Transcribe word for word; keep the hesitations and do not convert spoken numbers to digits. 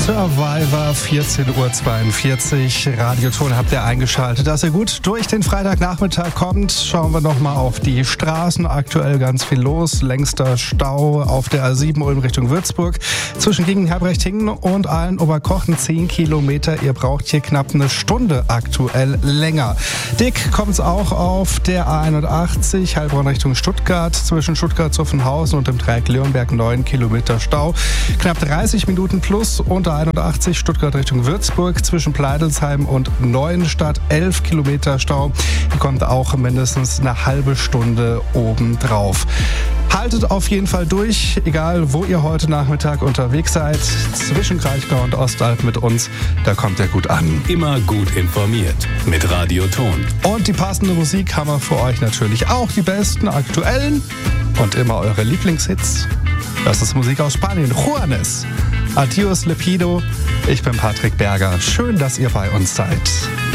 Survivor, vierzehn Uhr zweiundvierzig. Radioton habt ihr eingeschaltet. Dass ihr gut durch den Freitagnachmittag kommt, schauen wir nochmal auf die Straßen. Aktuell ganz viel los. Längster Stau auf der A sieben Ulm Richtung Würzburg. Zwischen Gingen-Herbrechtingen und Aalen-Oberkochen zehn Kilometer. Ihr braucht hier knapp eine Stunde aktuell länger. Dick kommt es auch auf der A einundachtzig, Heilbronn Richtung Stuttgart. Zwischen Stuttgart-Zuffenhausen und dem Dreieck Leonberg neun Kilometer Stau. Knapp dreißig Minuten plus unter einundachtzig Stuttgart Richtung Würzburg, zwischen Pleidelsheim und Neuenstadt elf Kilometer Stau. Hier kommt auch mindestens eine halbe Stunde obendrauf. Haltet auf jeden Fall durch, egal wo ihr heute Nachmittag unterwegs seid. Zwischen Kraichgau und Ostalb mit uns, da kommt ihr gut an. Immer gut informiert mit Radioton. Und die passende Musik haben wir für euch natürlich auch, die besten aktuellen und immer eure Lieblingshits. Das ist Musik aus Spanien, Juanes. Adios Lepido, ich bin Patrick Berger. Schön, dass ihr bei uns seid.